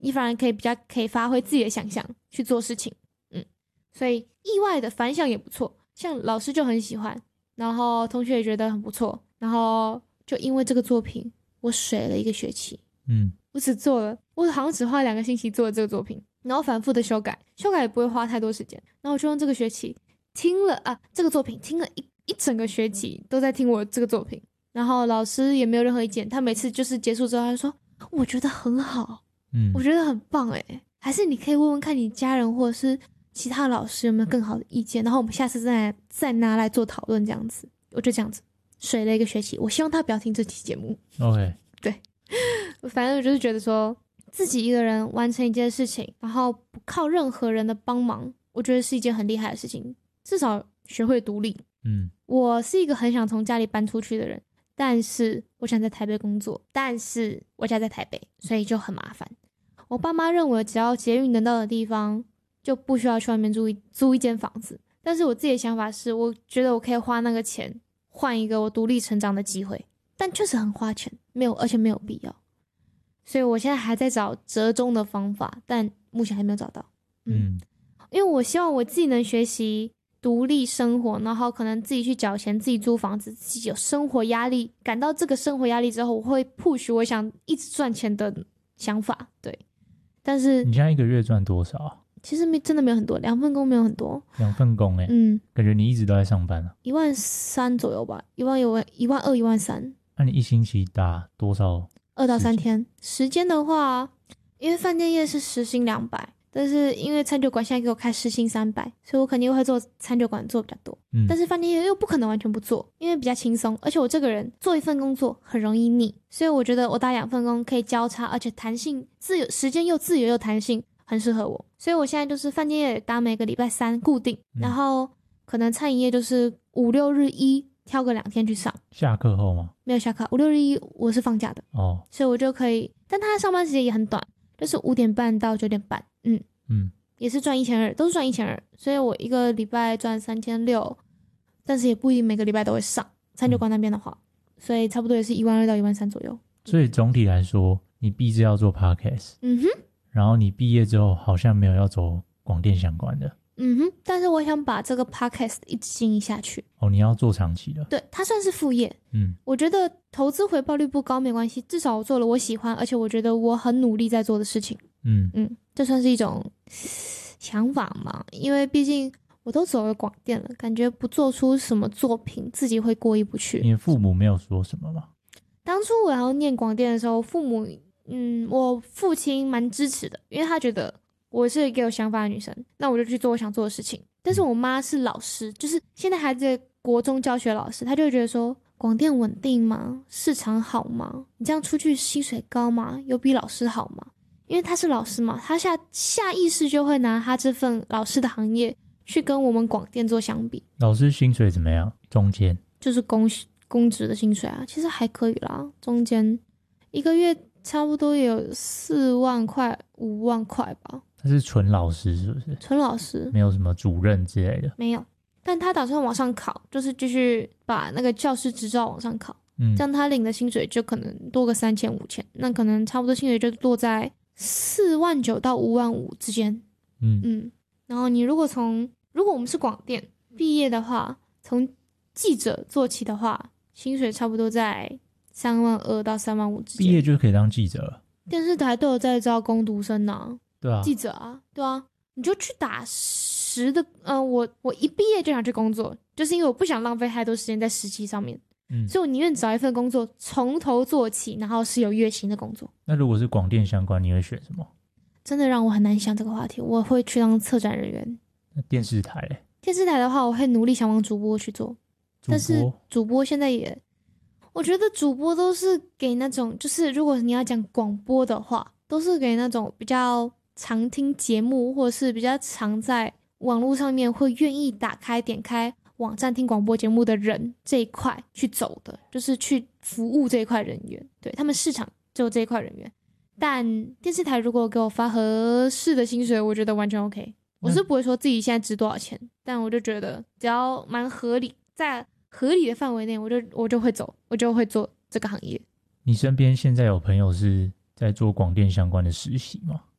你反而可以发挥自己的想象去做事情。所以意外的反响也不错，像老师就很喜欢，然后同学也觉得很不错，然后就因为这个作品我水了1个学期。我好像只花2个星期做了这个作品，然后反复的修改也不会花太多时间，然后我就用这个学期听了这个作品听了一整个学期都在听我这个作品，然后老师也没有任何意见，他每次就是结束之后他就说我觉得很好，我觉得很棒还是你可以问问看你家人或者是其他老师有没有更好的意见，然后我们下次再拿来做讨论这样子。我就这样子水了1个学期，我希望他不要听这期节目。 OK， 对，反正我就是觉得说自己一个人完成一件事情，然后不靠任何人的帮忙，我觉得是一件很厉害的事情，至少学会独立。我是一个很想从家里搬出去的人，但是我想在台北工作，但是我家在台北，所以就很麻烦。我爸妈认为只要捷运能到的地方就不需要去外面租一间房子，但是我自己的想法是我觉得我可以花那个钱换一个我独立成长的机会，但确实很花钱，而且没有必要，所以我现在还在找折中的方法，但目前还没有找到。因为我希望我自己能学习独立生活，然后可能自己去缴钱，自己租房子，自己有生活压力，感到这个生活压力之后，我会 push 我想一直赚钱的想法。对，但是你现在1个月赚多少啊？ 其实真的没有很多，2份工没有很多。 2份工感觉你一直都在上班啊。 13000左右吧，12000、13000。 那你1星期打多少 ？2到3天。时间的话，因为饭店业是时薪200，但是因为餐酒馆现在给我开时薪300，所以我肯定会做餐酒馆做比较多。但是饭店业又不可能完全不做，因为比较轻松，而且我这个人做一份工作很容易腻，所以我觉得我打2份工可以交叉，而且弹性自由，时间又自由又弹性，很适合我。所以我现在就是饭店业打每个礼拜3固定，然后可能餐饮业就是5、6日1挑个2天去上。 下课后吗？ 没有下课，5、6日1我是放假的所以我就可以，但他的上班时间也很短，就是5点半到9点半。也是赚1200，都是赚1200，所以我1个礼拜赚3600，但是也不一定每个礼拜都会上餐酒馆那边的话，所以差不多也是12000到13000左右。 所以总体来说，你毕业要做 podcast，然后你毕业之后好像没有要走广电相关的。 但是我想把这个 podcast 一直经营下去。 你要做长期的。 对，它算是副业。我觉得投资回报率不高没关系，至少我做了我喜欢，而且我觉得我很努力在做的事情。这算是一种想法嘛，因为毕竟我都走了广电了，感觉不做出什么作品自己会过意不去。 你的父母没有说什么吗？ 当初我要念广电的时候，我父亲蛮支持的，因为他觉得我是一个有想法的女生，那我就去做我想做的事情。但是我妈是老师，就是现在还在国中教学老师，她就会觉得说广电稳定吗？市场好吗？你这样出去薪水高吗？有比老师好吗？因为他是老师嘛，他下意识就会拿他这份老师的行业去跟我们广电做相比。 老师薪水怎么样？中间就是公职的薪水啊，其实还可以啦，中间1个月差不多有4万块、5万块吧。 他是纯老师是不是？ 纯老师，没有什么主任之类的。 没有，但他打算往上考，就是继续把那个教师执照往上考。这样他领的薪水就可能多个3000、5000，那可能差不多薪水就落在49000到55000之间。然后你如果我们是广电毕业的话，从记者做起的话，薪水差不多在32000到35000之间。 毕业就可以当记者了。 电视台都有在招工读生啊， 对啊， 记者啊，对啊，你就去打实的。我一毕业就想去工作，就是因为我不想浪费太多时间在实习上面。所以我宁愿找一份工作从头做起，然后是有月薪的工作。 那如果是广电相关，你会选什么？ 真的让我很难想这个话题。我会去当策展人员。 那电视台嘞？ 电视台的话，我会努力想往主播去做。但是主播现在我觉得主播都是给那种，就是如果你要讲广播的话，都是给那种比较常听节目，或者是比较常在网络上面会愿意打开点开网站听广播节目的人这一块去走的，就是去服务这一块人员。对，他们市场只有这一块人员。但电视台如果给我发合适的薪水，我觉得完全 OK。我是不会说自己现在值多少钱，但我就觉得只要蛮合理，在合理的范围内，我就会走，我就会做这个行业。 你身边现在有朋友是在做广电相关的实习嘛。